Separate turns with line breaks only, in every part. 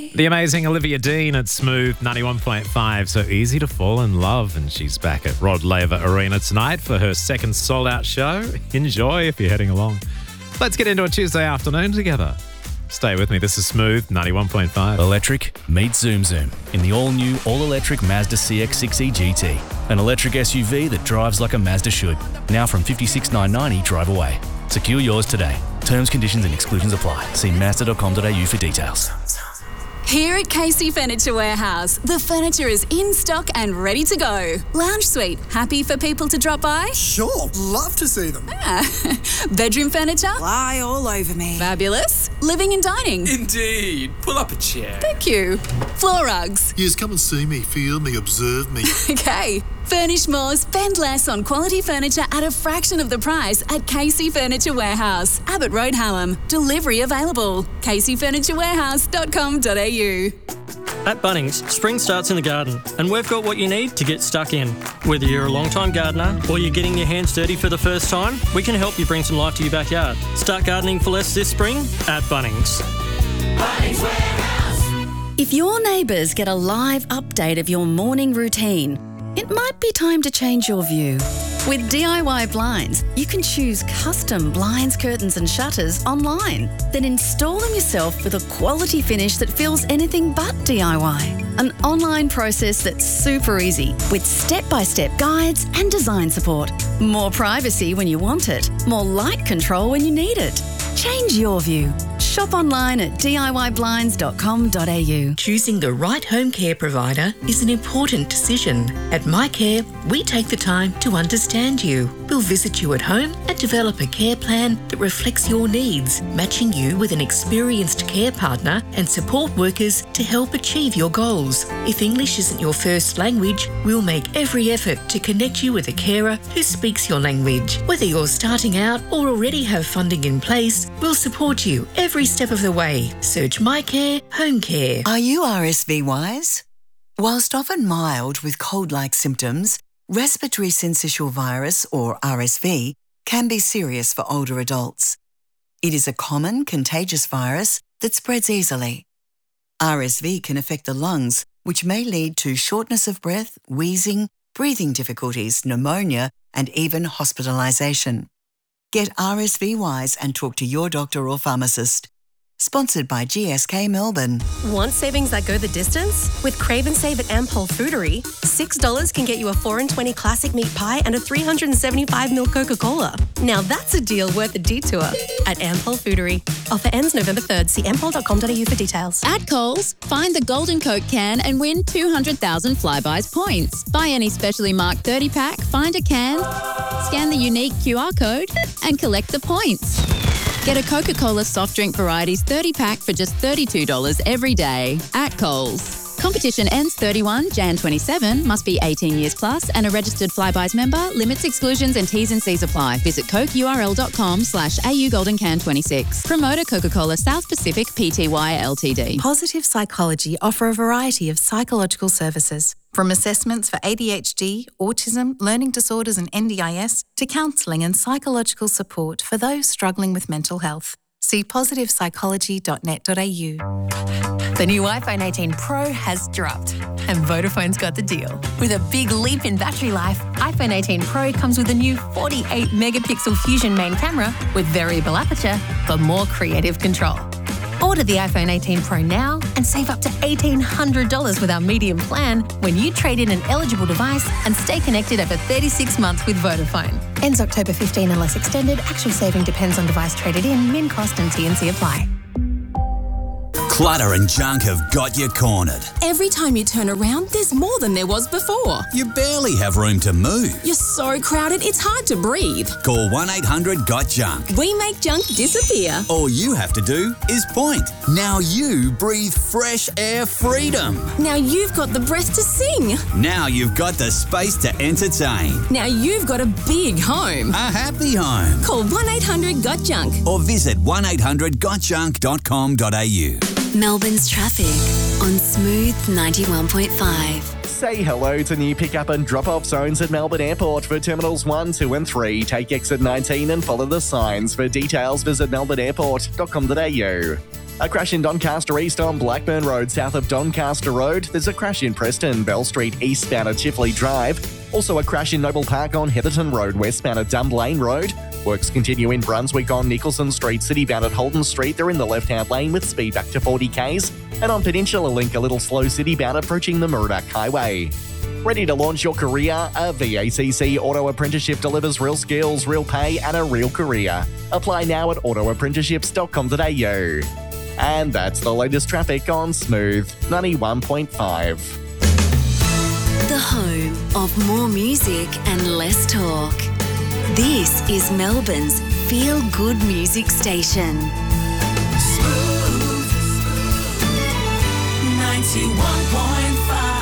The amazing Olivia Dean at Smooth 91.5. So easy to fall in love. And she's back at Rod Laver Arena tonight for her second sold-out show. Enjoy if you're heading along. Let's get into a Tuesday afternoon together. Stay with me. This is Smooth 91.5.
Electric, meet Zoom Zoom in the all-new, all-electric Mazda CX-6e GT. An electric SUV that drives like a Mazda should. Now from $56,990 drive away. Secure yours today. Terms, conditions and exclusions apply. See Mazda.com.au for details.
Here at Casey Furniture Warehouse, the furniture is in stock and ready to go. Lounge suite, happy for people to drop by?
Sure, love to see them.
Bedroom furniture?
Lie all over me.
Fabulous. Living and dining?
Indeed. Pull up a chair.
Thank you. Floor rugs?
Yes, come and see me, feel me, observe me.
Okay. Furnish more, spend less on quality furniture at a fraction of the price at Casey Furniture Warehouse, Abbott Road, Hallam. Delivery available. caseyfurniturewarehouse.com.au.
At Bunnings, spring starts in the garden, and we've got what you need to get stuck in. Whether you're a long-time gardener or you're getting your hands dirty for the first time, we can help you bring some life to your backyard. Start gardening for less this spring at Bunnings.
Bunnings Warehouse.
If your neighbours get a live update of your morning routine, it might be time to change your view. With DIY Blinds, you can choose custom blinds, curtains and shutters online. Then install them yourself with a quality finish that feels anything but DIY. An online process that's super easy with step-by-step guides and design support. More privacy when you want it. More light control when you need it. Change your view. Shop online at DIYblinds.com.au.
Choosing the right home care provider is an important decision. At MyCare, we take the time to understand you. We'll visit you at home and develop a care plan that reflects your needs, matching you with an experienced care partner and support workers to help achieve your goals. If English isn't your first language, we'll make every effort to connect you with a carer who speaks your language. Whether you're starting out or already have funding in place, we'll support you every step of the way. Search MyCare Home Care.
Are you RSV wise? Whilst often mild with cold-like symptoms, respiratory syncytial virus, or RSV, can be serious for older adults. It is a common contagious virus that spreads easily. RSV can affect the lungs, which may lead to shortness of breath, wheezing, breathing difficulties, pneumonia, and even hospitalisation. Get RSV wise and talk to your doctor or pharmacist. Sponsored by GSK Melbourne.
Want savings that go the distance? With Crave and Save at Ampol Foodery, $6 can get you a 4 and 20 classic meat pie and a 375ml Coca-Cola. Now that's a deal worth a detour at Ampol Foodery. Offer ends November 3rd. See ampol.com.au for details.
At Coles, find the Golden Coke can and win 200,000 Flybuys points. Buy any specially marked 30-pack, find a can, scan the unique QR code and collect the points. Get a Coca-Cola soft drink varieties 30-pack for just $32 every day at Coles. Competition ends 31 Jan 27. Must be 18 years plus and a registered Flybuys member. Limits, exclusions and T's and C's apply. Visit cokeurl.com/AU goldencan26. Promoter Coca-Cola South Pacific Pty Ltd.
Positive Psychology offer a variety of psychological services, from assessments for ADHD, autism, learning disorders and NDIS, to counselling and psychological support for those struggling with mental health. See positivepsychology.net.au.
The new iPhone 18 Pro has dropped, and Vodafone's got the deal. With a big leap in battery life, iPhone 18 Pro comes with a new 48-megapixel Fusion main camera with variable aperture for more creative control. Order the iPhone 18 Pro now and save up to $1,800 with our medium plan when you trade in an eligible device and stay connected over 36 months with Vodafone. Ends October 15 unless extended. Actual saving depends on device traded in. Min cost and T&C apply.
Clutter and junk have got you cornered.
Every time you turn around, there's more than there was before.
You barely have room to move.
You're so crowded, it's hard to breathe.
Call 1-800-GOT-JUNK.
We make junk disappear.
All you have to do is point. Now you breathe fresh air freedom.
Now you've got the breath to sing.
Now you've got the space to entertain.
Now you've got a big home.
A happy home.
Call 1-800-GOT-JUNK.
Or visit 1-800-GOTJUNK.com.au.
Melbourne's traffic on Smooth 91.5.
Say hello to new pick-up and drop-off zones at Melbourne Airport for Terminals 1, 2 and 3. Take exit 19 and follow the signs. For details, visit melbourneairport.com.au. A crash in Doncaster East on Blackburn Road south of Doncaster Road. There's a crash in Preston, Bell Street eastbound at Chifley Drive. Also a crash in Noble Park on Heatherton Road westbound at Dunblane Road. Works continue in Brunswick on Nicholson Street, citybound at Holden Street. They're in the left-hand lane with speed back to 40 k's. And on Peninsula Link, a little slow citybound approaching the Murdoch Highway. Ready to launch your career? A VACC Auto Apprenticeship delivers real skills, real pay and a real career. Apply now at autoapprenticeships.com.au. And that's the latest traffic on Smooth 91.5.
The home of more music and less talk. This is Melbourne's Feel Good Music Station.
Smooth 91.5.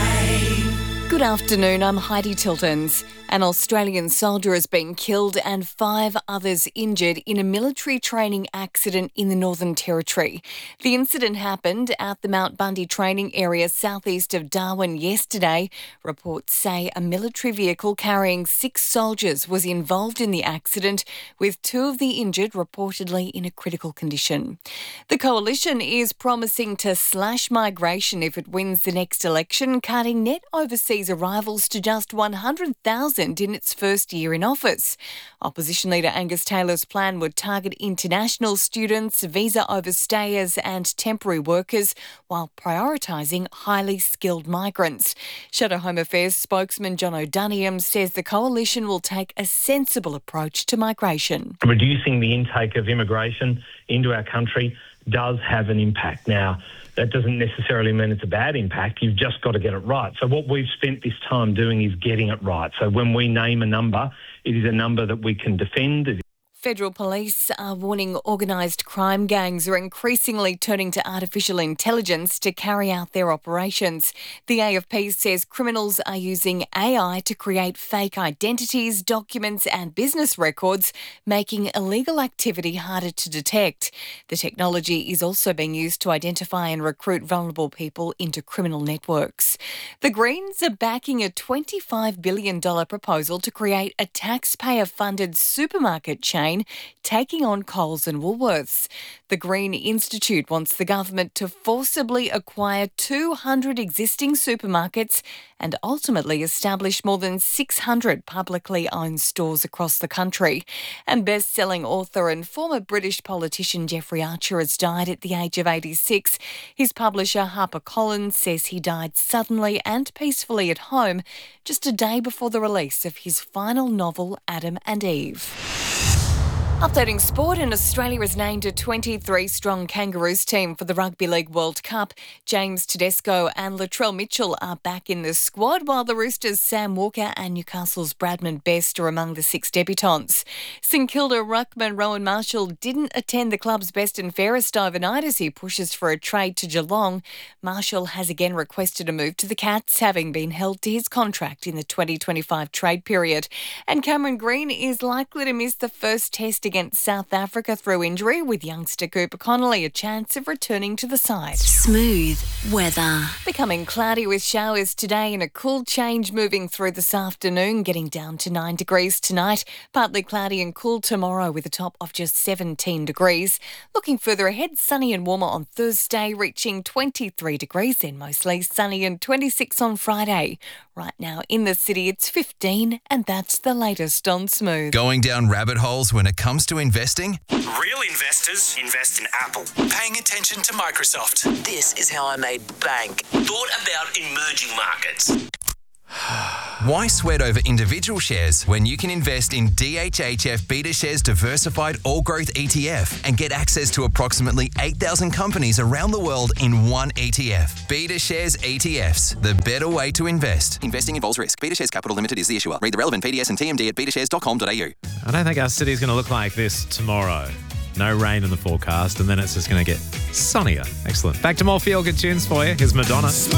Good afternoon, I'm Heidi Tiltons. An Australian soldier has been killed and 5 others injured in a military training accident in the Northern Territory. The incident happened at the Mount Bundy training area southeast of Darwin yesterday. Reports say a military vehicle carrying 6 soldiers was involved in the accident, with 2 of the injured reportedly in a critical condition. The Coalition is promising to slash migration if it wins the next election, cutting net overseas arrivals to just 100,000 in its first year in office. Opposition leader Angus Taylor's plan would target international students, visa overstayers and temporary workers while prioritising highly skilled migrants. Shadow Home Affairs spokesman John O'Duniam says the Coalition will take a sensible approach to migration.
Reducing the intake of immigration into our country does have an impact. Now, that doesn't necessarily mean it's a bad impact. You've just got to get it right. So what we've spent this time doing is getting it right. So when we name a number, it is a number that we can defend.
Federal police are warning organised crime gangs are increasingly turning to artificial intelligence to carry out their operations. The AFP says criminals are using AI to create fake identities, documents and business records, making illegal activity harder to detect. The technology is also being used to identify and recruit vulnerable people into criminal networks. The Greens are backing a $25 billion proposal to create a taxpayer-funded supermarket chain taking on Coles and Woolworths. The Green Institute wants the government to forcibly acquire 200 existing supermarkets and ultimately establish more than 600 publicly owned stores across the country. And best-selling author and former British politician Jeffrey Archer has died at the age of 86. His publisher HarperCollins says he died suddenly and peacefully at home just a day before the release of his final novel, Adam and Eve. Updating sport, and Australia is named a 23-strong Kangaroos team for the Rugby League World Cup. James Tedesco and Latrell Mitchell are back in the squad, while the Roosters' Sam Walker and Newcastle's Bradman Best are among the 6 debutants. St Kilda ruckman Rowan Marshall didn't attend the club's best and fairest overnight as he pushes for a trade to Geelong. Marshall has again requested a move to the Cats, having been held to his contract in the 2025 trade period. And Cameron Green is likely to miss the first test against South Africa through injury, with youngster Cooper Connolly a chance of returning to the side.
Smooth weather.
Becoming cloudy with showers today and a cool change moving through this afternoon, getting down to 9 degrees tonight. Partly cloudy and cool tomorrow with a top of just 17 degrees. Looking further ahead, sunny and warmer on Thursday, reaching 23 degrees, then mostly sunny and 26 on Friday. Right now in the city, it's 15, and that's the latest on Smooth.
Going down rabbit holes when it comes to investing?
Real investors invest in Apple. Paying attention to Microsoft. This is how I made bank. Thought about emerging markets.
Why sweat over individual shares when you can invest in DHHF BetaShares Diversified All Growth ETF and get access to approximately 8,000 companies around the world in one ETF? BetaShares ETFs, the better way to invest. Investing involves risk. BetaShares Capital Limited is the issuer. Read the relevant PDS and TMD at betashares.com.au.
I don't think our city's going to look like this tomorrow. No rain in the forecast, and then it's just going to get sunnier. Excellent. Back to more feel-good tunes for you. Here's Madonna.